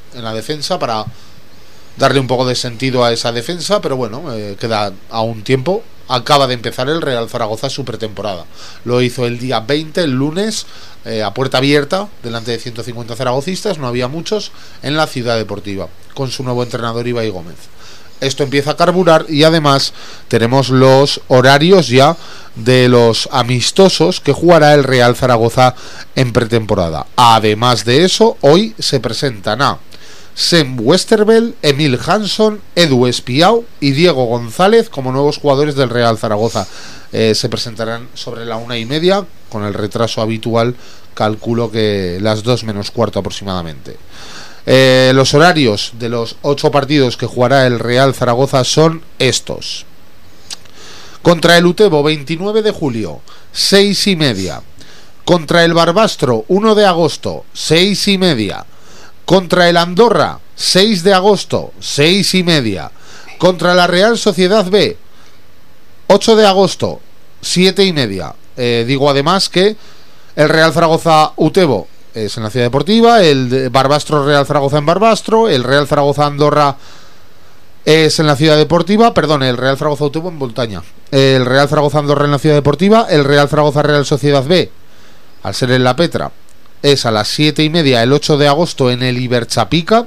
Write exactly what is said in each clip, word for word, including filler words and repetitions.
en la defensa para darle un poco de sentido a esa defensa, pero bueno, eh, queda aún tiempo. Acaba de empezar el Real Zaragoza su pretemporada. Lo hizo el día veinte, el lunes, eh, a puerta abierta, delante de ciento cincuenta zaragocistas, no había muchos, en la Ciudad Deportiva, con su nuevo entrenador Ibai Gómez. Esto empieza a carburar y además tenemos los horarios ya de los amistosos que jugará el Real Zaragoza en pretemporada. Además de eso, hoy se presentan a Sem Westerveld, Emil Hansson, Edu Espiau y Diego González como nuevos jugadores del Real Zaragoza. Eh, se presentarán sobre la una y media, con el retraso habitual, calculo que las dos menos cuarto aproximadamente. Eh, los horarios de los ocho partidos que jugará el Real Zaragoza son estos. Contra el Utebo, veintinueve de julio, seis y media. Contra el Barbastro, uno de agosto, seis y media. Contra el Andorra, seis de agosto, seis y media. Contra la Real Sociedad B, ocho de agosto, siete y media. Eh, digo además que el Real Zaragoza Utebo es en la Ciudad Deportiva, el Barbastro Real Zaragoza en Barbastro, el Real Zaragoza Andorra es en la Ciudad Deportiva, perdón, el Real Zaragoza Utebo en Montaña, el Real Zaragoza Andorra en la Ciudad Deportiva, el Real Zaragoza Real Sociedad B, al ser en La Petra, es a las siete y media el ocho de agosto en el Iberchapica.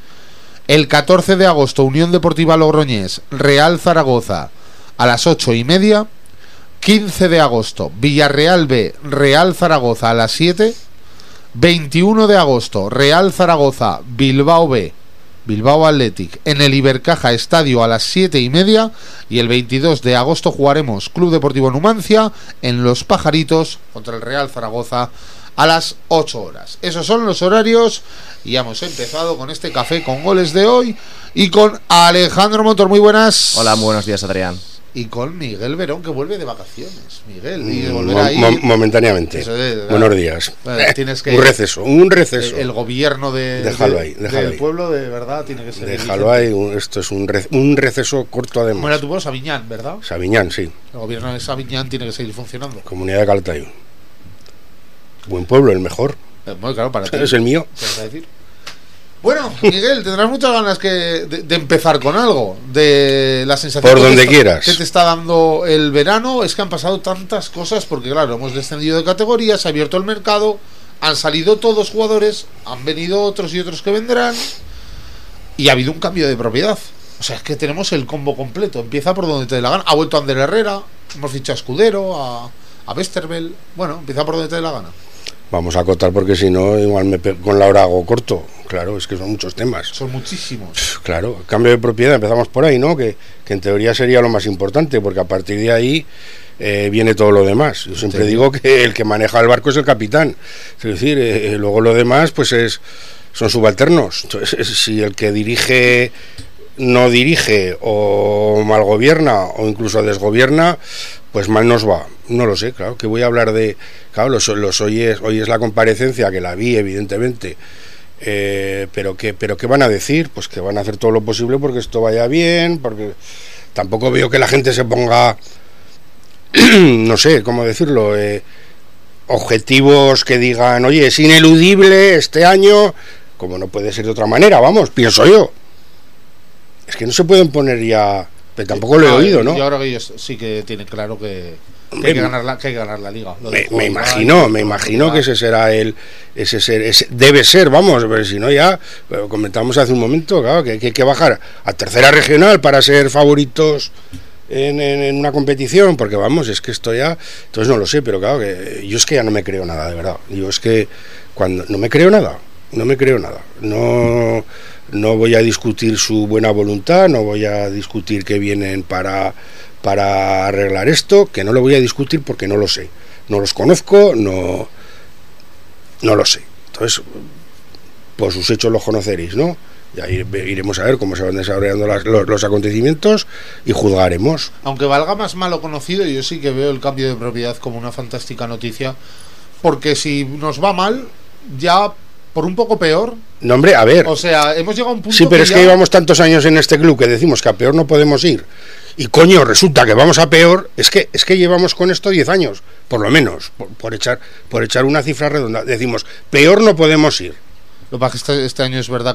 El catorce de agosto Unión Deportiva Logroñés Real Zaragoza a las ocho y media. Quince de agosto Villarreal B Real Zaragoza a las siete. Veintiuno de agosto Real Zaragoza Bilbao B Bilbao Athletic en el Ibercaja Estadio a las siete y media. Y el veintidós de agosto jugaremos Club Deportivo Numancia en Los Pajaritos contra el Real Zaragoza a las ocho horas. Esos son los horarios y ya hemos empezado con este café con goles de hoy y con Alejandro Motor. Muy buenas. Hola, muy buenos días, Adrián. Y con Miguel Verón, que vuelve de vacaciones. Miguel, y de volver a ir Mo- momentáneamente. De, buenos días. Bueno, tienes que un receso, un receso. El, el gobierno de, déjalo de, ahí, déjalo del ahí. pueblo, de verdad, tiene que ser. Déjalo ahí, un, esto es un, re, un receso corto además. Como era tu pueblo, Sabiñán, ¿verdad? Sabiñán, sí. El gobierno de Sabiñán tiene que seguir funcionando. Comunidad de Calatayud. Buen pueblo, el mejor. Muy claro, para ti. Es el mío. ¿Qué vas a decir? Bueno, Miguel, tendrás muchas ganas que de, de empezar con algo, de la sensación por que donde te quieras está, que te está dando el verano. Es que han pasado tantas cosas, porque claro, hemos descendido de categoría, se ha abierto el mercado, han salido todos jugadores, han venido otros y otros que vendrán, y ha habido un cambio de propiedad. O sea, es que tenemos el combo completo. Empieza por donde te dé la gana. Ha vuelto Ander Herrera, hemos fichado a Escudero, a, a Westerveld. Bueno, empieza por donde te dé la gana. Vamos a acotar porque si no, igual me pe- con la hora hago corto. Claro, es que son muchos temas. Son muchísimos. Claro, cambio de propiedad, empezamos por ahí, ¿no? Que, que en teoría sería lo más importante, porque a partir de ahí eh, viene todo lo demás. Yo siempre sí. digo que el que maneja el barco es el capitán. Es decir, eh, luego lo demás, pues es son subalternos. Entonces, si el que dirige no dirige o mal gobierna o incluso desgobierna, pues mal nos va. No lo sé, claro, que voy a hablar de... Claro, los, los hoy, es, hoy es la comparecencia, que la vi evidentemente, eh, pero, que, pero ¿qué van a decir? Pues que van a hacer todo lo posible porque esto vaya bien, porque tampoco veo que la gente se ponga, no sé, ¿cómo decirlo? Eh, objetivos que digan, oye, es ineludible este año, como no puede ser de otra manera, vamos, pienso yo. Es que no se pueden poner ya... Pero tampoco lo he no, oído, ¿no? Yo creo que ellos sí que tienen claro que, que, hay, que ganar la, que hay que ganar la liga. Lo me, me imagino, me imagino que ese será el... ese, ser, ese debe ser, vamos, pero si no ya... Pero comentamos hace un momento, claro, que, que hay que bajar a tercera regional para ser favoritos en, en, en una competición, porque vamos, es que esto ya... Entonces no lo sé, pero claro, que yo es que ya no me creo nada, de verdad. Yo es que cuando no me creo nada, no me creo nada. No... No voy a discutir su buena voluntad, no voy a discutir que vienen para, para arreglar esto, que no lo voy a discutir porque no lo sé. No los conozco, no, no lo sé. Entonces, por sus hechos los conoceréis, ¿no? Ya iremos a ver cómo se van desarrollando las, los, los acontecimientos y juzgaremos. Aunque valga más malo conocido, yo sí que veo el cambio de propiedad como una fantástica noticia, porque si nos va mal, ya... por un poco peor. No, hombre, a ver. O sea, hemos llegado a un punto. Sí, pero que es ya... que llevamos tantos años en este club que decimos que a peor no podemos ir. Y coño, resulta que vamos a peor. Es que es que llevamos con esto diez años, por lo menos, por, por echar por echar una cifra redonda. Decimos, peor no podemos ir. Lo que pasa es que este, este año es verdad